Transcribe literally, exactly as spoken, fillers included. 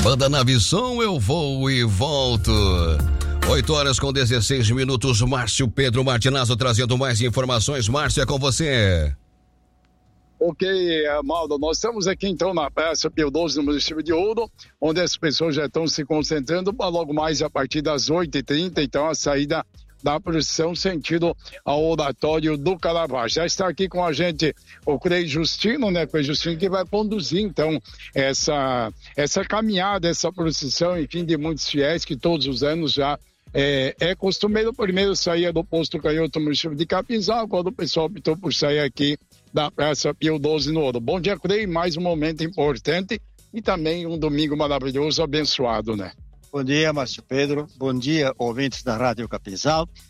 Banda Navisson, eu vou e volto. oito horas com dezesseis minutos. Márcio Pedro Martinazzo trazendo mais informações. Márcio, é com você. Ok, Amaldo, nós estamos aqui então na Praça Pio doze, no município de Ouro, onde as pessoas já estão se concentrando para logo mais a partir das oito e trinta, então a saída da procissão sentido ao oratório do Caravaggio. Já está aqui com a gente o Frei Justino, né, Frei Justino, que vai conduzir então essa, essa caminhada, essa procissão, enfim, de muitos fiéis que todos os anos já É, é costumeiro primeiro sair do posto Canhoto, no município de Capinzal, agora o pessoal optou por sair aqui da Praça Pio doze no Ouro. Bom dia, Frei, mais um momento importante e também um domingo maravilhoso, abençoado, né? Bom dia, Márcio Pedro, bom dia, ouvintes da Rádio Capinzal.